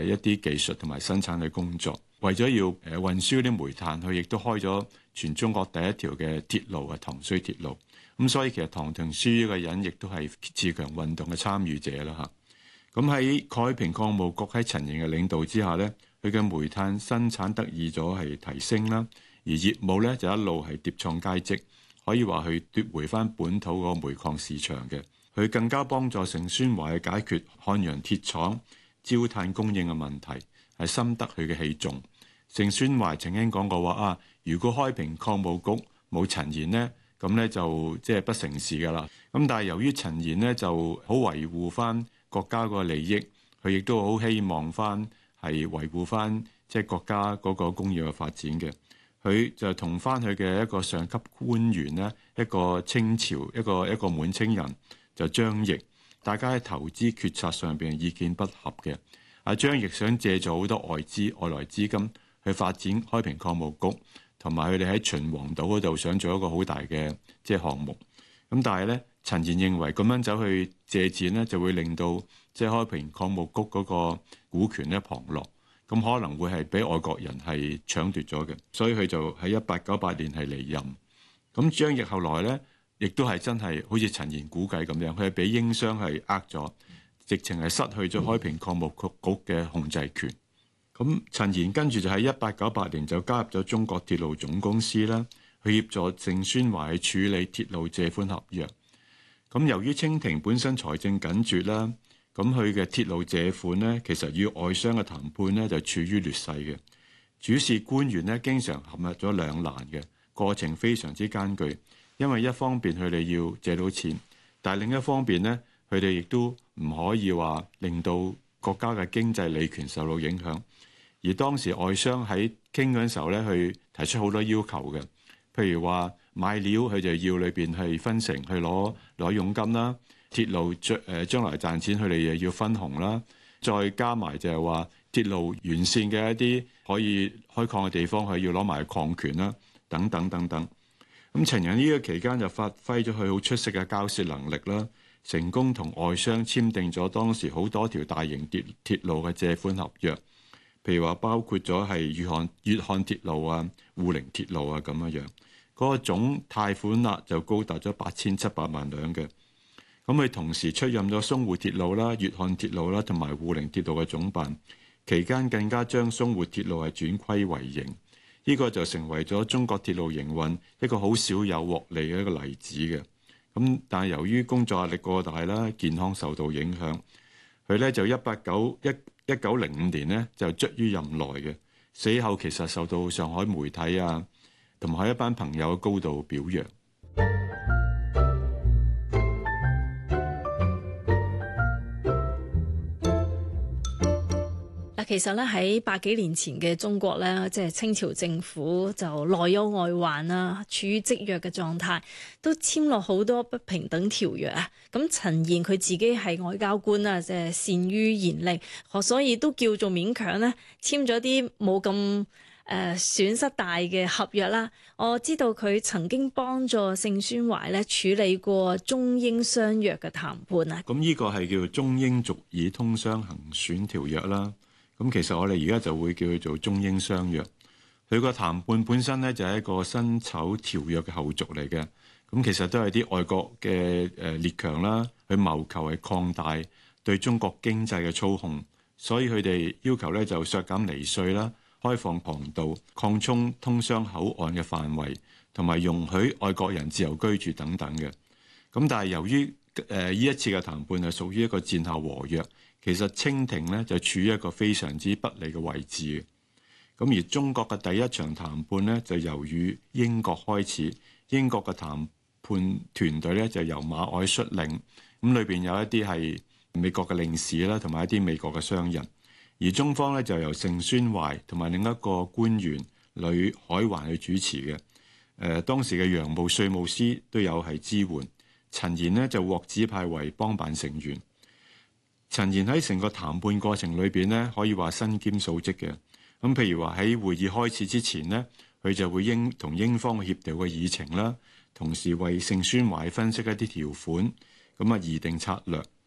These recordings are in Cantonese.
一啲技術同埋生產嘅工作。為咗要運輸啲煤炭，佢亦都開咗全中國第一條嘅鐵路啊，唐睢鐵路。咁所以其實唐廷樞呢個人亦都係自強運動嘅參與者啦嚇。咁喺蓋海平礦務局喺陳瑩嘅領導之下呢，佢嘅煤炭生產得以咗係提升啦，而業務呢就一路係迭創佳績，可以話去奪回翻本土個煤礦市場嘅。佢更加幫助盛宣懷去解決漢陽鐵廠焦炭供應嘅問題，係深得佢嘅器重。盛宣懷曾經講過話如果開平礦務局冇陳賢呢，咁呢就即係不成事㗎啦。咁但係由於陳賢呢就好維護翻國家個利益，佢亦都好希望翻係維護翻即係國家嗰個工業嘅發展嘅。佢就同翻佢嘅一個上級官員呢，一個清朝一個滿清人就張翼，大家喺投資決策上邊意見不合嘅。張翼想借助好多外來資金去發展開平礦務局，同埋佢哋喺秦皇島嗰度想做一個好大嘅即係項目。咁但係咧，陳賢認為咁樣走去借錢咧，就會令到即係開平礦務局嗰個股權咧旁落，咁可能會係俾外國人係搶奪咗嘅，所以佢就喺1898年係離任。咁張翼後來咧，亦都係真係好似陳賢估計咁樣，佢係俾英商係咗，直情係失去咗開平礦務局嘅控制權。咁陳賢跟住就喺1898年就加入咗中國鐵路總公司啦，去協助盛宣懷去處理鐵路借款合約。咁由於清廷本身財政緊絀啦，咁佢嘅鐵路借款呢，其實與外商嘅談判呢，就處於劣勢嘅。主事官員呢，經常陷入咗兩難嘅過程，非常之艱巨。因為一方面佢哋要借到錢，但係另一方面呢，佢哋亦都唔可以話令到國家嘅經濟利權受到影響。而當時外商喺傾嗰陣時候咧，去提出好多要求嘅，譬如話買料佢就要裏邊係分成去攞佣金啦，鐵路將來賺錢佢哋又要分紅啦，再加埋就係話鐵路完善嘅一啲可以開礦嘅地方，佢要攞埋礦權啦，等等等等。咁陳仁呢個期間就發揮咗佢好出色嘅交涉能力啦，成功同外商簽訂咗當時好多條大型鐵路嘅借款合約。譬如話包括咗係粵漢鐵路啊、滬寧鐵路啊咁樣樣，嗰個總貸款額就高達咗8700萬兩嘅。咁佢同時出任咗淞滬鐵路啦、粵漢鐵路啦同埋滬寧鐵路嘅總辦，期間更加將淞滬鐵路係轉虧為盈，呢個就成為咗中國鐵路營運一個好少有獲利嘅一個例子嘅。咁但係由於工作壓力過大啦，健康受到影響，佢咧就1905年咧就卒於任內嘅。死後其實受到上海媒體啊同埋一班朋友高度表揚。 其實咧喺百幾年前嘅中國咧，即係清朝政府就內憂外患啦，處於積弱嘅狀態，都簽落好多不平等條約啊。咁陳賢佢自己係外交官啊，即係善於言令，所以都叫做勉強咧簽咗啲冇咁損失大嘅合約啦。我知道佢曾經幫助盛宣懷咧處理過中英相約嘅談判啊。 咁呢個係叫做中英俗議通商行選條約啦。咁其實我哋而家就會叫佢做中英相約。佢個談判本身咧就係一個辛丑條約嘅後續嚟嘅。咁其實都係啲外國嘅列強啦，去謀求係擴大對中國經濟嘅操控，所以佢哋要求咧就削減離稅啦，開放航道，擴充通商口岸嘅範圍，同埋容許外國人自由居住等等嘅。咁但係由於呢一次嘅談判係屬於一個戰後和約。其實清廷咧就處於一個非常之不利嘅位置嘅，咁而中國嘅第一場談判咧就由與英國開始，英國嘅談判團隊咧就由馬凱率領，咁裏邊有一啲係美國嘅領事啦，同埋一啲美國嘅商人，而中方咧就由盛宣懷同埋另一個官員呂海環去主持嘅，當時嘅洋務稅務司都有係支援，陳賢呢就獲指派為幫辦成員。陳賢喺成個談判過程裏邊咧，可以話身兼數職嘅。咁譬如話喺會議開始之前呢，佢就會同英方協調嘅議程啦，同時為盛宣懷分析一啲條款，咁啊擬定策略。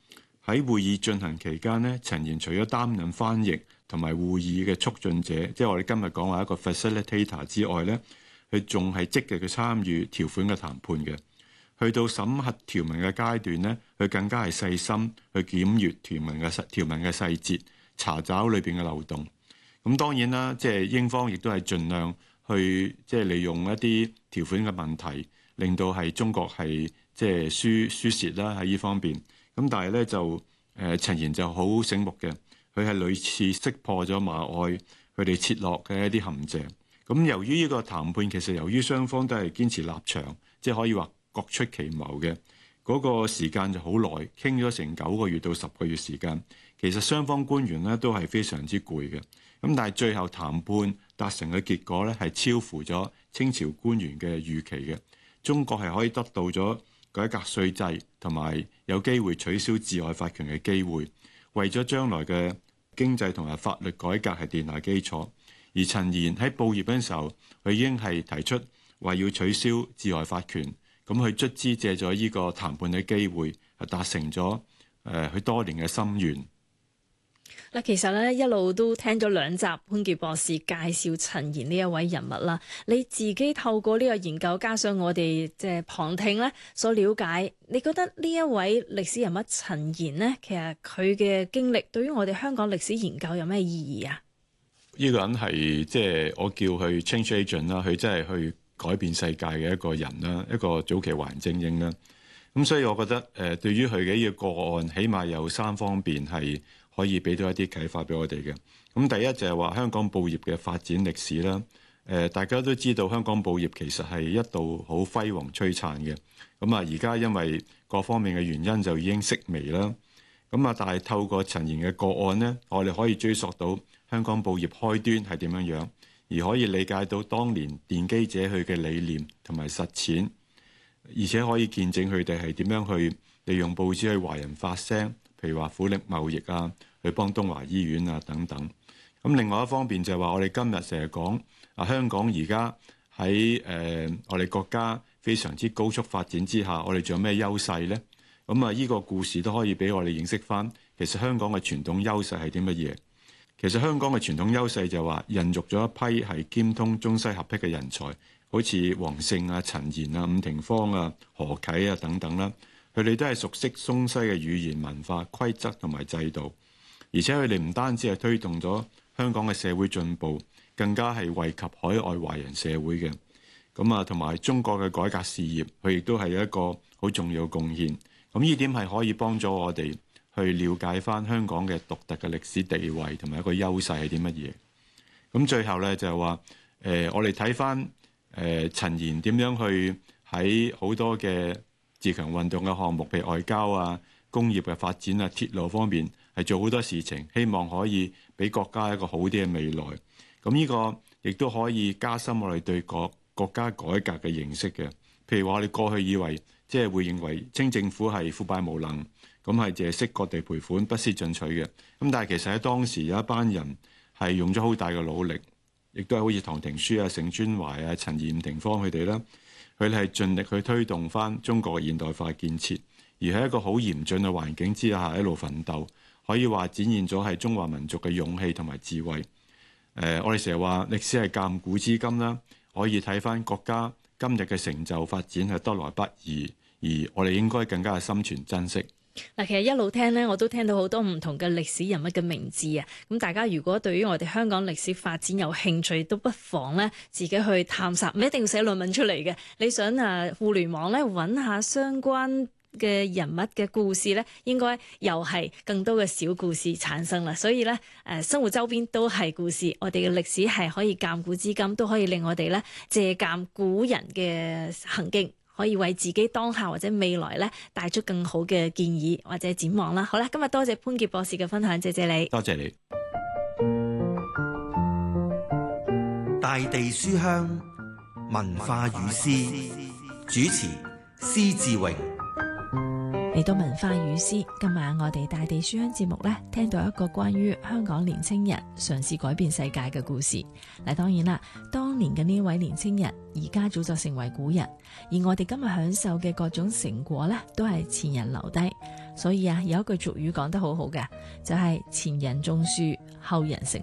喺會議進行期間呢，陳賢除咗擔任翻譯同埋會議嘅促進者，即係我哋今日講話一個 facilitator 之外呢，佢仲係積極去參與條款嘅談判嘅。去到審核條文嘅階段呢，佢更加係細心去檢閱條文嘅細節，查找裏邊嘅漏洞。咁當然啦，即係英方亦都係盡量去即係利用一啲條款嘅問題，令到係中國係即係輸蝕啦喺呢方面。咁但係咧就陳賢就好醒目嘅，佢係屢次識破咗馬愛佢哋設落嘅一啲陷阱。咁由於呢個談判其實由於雙方都係堅持立場，即係可以話各出其謀嘅，嗰個時間就好耐，傾咗成9個月到10個月時間。其實雙方官員咧都係非常之攰嘅。咁但係最後談判達成嘅結果咧係超乎咗清朝官員嘅預期嘅。中國係可以得到咗改革稅制同埋有機會取消治外法權嘅機會，為咗將來嘅經濟同埋法律改革係奠下基礎。而陳賢喺報業嗰陣時候，佢已經係提出話要取消治外法權，咁佢卒之借咗呢個談判嘅機會，係達成咗佢多年嘅心願。 嗱，其實咧一路都聽咗2集潘傑博士介紹陳賢呢一位人物啦。你自己透過呢個研究，加上我哋即係旁聽咧所了解，你覺得呢一位歷史人物陳賢呢，其實佢嘅經歷對於我哋香港歷史研究有咩意義啊？ 呢個人係即係我叫佢 change agent 啦，佢真係去改變世界嘅一個人啦，一個早期華人精英啦。咁所以我覺得對於佢嘅呢個個案，起碼有3方面係可以俾到一啲啟發俾我哋嘅。咁第一就係話香港報業嘅發展歷史啦。大家都知道香港報業其實係一度好輝煌璀璨嘅。咁啊，而家因為各方面嘅原因就已經式微啦。咁啊，但係透過陳賢嘅個案呢，我哋可以追溯到香港報業開端係點樣樣，而可以理解到當年奠基者佢嘅理念同埋實踐，而且可以見證佢哋係點樣去利用報紙去華人發聲。譬如話苦力貿易啊，去幫東華醫院啊等等。咁另外一方面就係話，我哋今日成日講啊，香港而家喺我哋國家非常之高速發展之下，我哋仲有咩優勢呢？咁啊，呢個故事都可以俾我哋認識翻，其實香港嘅傳統優勢係啲乜嘢？其實香港嘅傳統優勢就係話，孕育咗一批係兼通中西合璧嘅人才，好似黃勝啊、陳賢啊、伍廷芳啊、何啟啊等等啦。佢哋都係熟悉中西嘅語言文化規則同埋制度，而且佢哋唔單止係推動咗香港嘅社會進步，更加係惠及海外華人社會嘅。咁啊，同埋中國嘅改革事業，佢亦都係一個好重要嘅貢獻。咁呢點係可以幫助我哋去了解翻香港嘅獨特嘅歷史地位同埋一個優勢係啲乜嘢。咁最後咧就係話，我哋睇翻陳賢點樣去喺好多嘅自強運動嘅項目，譬如外交啊、工業嘅發展啊、鐵路方面，係做好多事情，希望可以俾國家一個好啲嘅未來。咁呢個亦都可以加深我哋對國家改革嘅認識嘅。譬如話，我哋過去以為即係會認為清政府係腐敗無能，咁係淨係識割地賠款、不思進取嘅。咁但係其實喺當時有一班人係用咗好大嘅努力，亦都係好似唐廷樞啊、盛宣懷啊、陳賢、伍廷芳佢哋啦。佢哋係盡力去推動翻中國嘅現代化建設，而喺一個好嚴峻嘅環境之下一路奮鬥，可以話展現咗係中華民族嘅勇氣同埋智慧。我哋成日話歷史係鑑古知今啦，可以睇翻國家今日嘅成就發展係得來不易，而我哋應該更加係心存珍惜。 嗱，其實一路聽呢，我都聽到好多唔同嘅歷史人物嘅名字啊！咁大家如果對於我哋香港歷史發展有興趣，都不妨呢自己去探索，唔一定要寫論文出嚟嘅。你想互聯網呢揾下相關嘅人物嘅故事呢，應該又係更多嘅小故事產生啦。所以呢，生活周邊都係故事，我哋嘅歷史係可以鑑古知今，都可以令我哋呢借鑑古人嘅行徑，可以為自己當下或者未來咧帶出更好嘅建議或者展望啦。好啦，今日多謝潘傑博士嘅分享，謝謝你。 多謝你。 大地書香文化與詩，主持施志榮。 嚟到文化與詩，今晚我哋大地書香節目咧，聽到一個關於香港年青人嘗試改變世界嘅故事。嗱，當然啦，當年嘅呢位年青人，而家早就成為古人，而我哋今日享受嘅各種成果咧，都係前人留低。 所以啊，有一句俗語講得好好嘅，就係前人種樹，後人乘